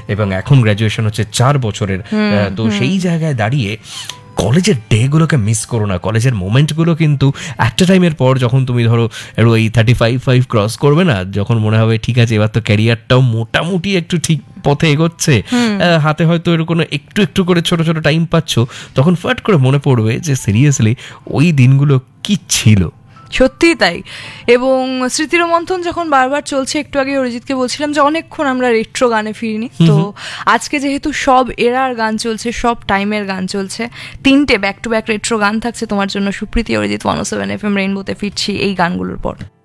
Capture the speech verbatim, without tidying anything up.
এবং এখন গ্র্যাজুয়েশন হচ্ছে চার বছরের। তো সেই জায়গায় দাঁড়িয়ে কলেজের ডেগুলোকে মিস করো না। কলেজের মোমেন্টগুলো কিন্তু একটা টাইমের পর যখন তুমি ধরো ওই থার্টি ফাইভ ফাইভ ক্রস করবে না, যখন মনে হবে ঠিক আছে এবার তো ক্যারিয়ারটাও মোটামুটি একটু ঠিক পথে এগোচ্ছে, হাতে হয়তো এরকম একটু একটু করে ছোট ছোট টাইম পাচ্ছ, তখন ফাট করে মনে পড়বে যে সিরিয়াসলি ওই দিনগুলো কি ছিল। সত্যিই তাই। এবং স্মৃতির মন্থন যখন বারবার চলছে, একটু আগে অরিজিৎকে বলছিলাম যে অনেকক্ষণ আমরা রেট্রো গানে ফিরিনি। তো আজকে যেহেতু সব এরার গান চলছে, সব টাইমের গান চলছে, তিনটে ব্যাক টু ব্যাক রেট্রো গান থাকছে তোমার জন্য সুপ্রীতি, অরিজিৎ, ওয়ান ও সেভেন এফ এম রেইনবোতে ফিরছি এই গানগুলোর পর।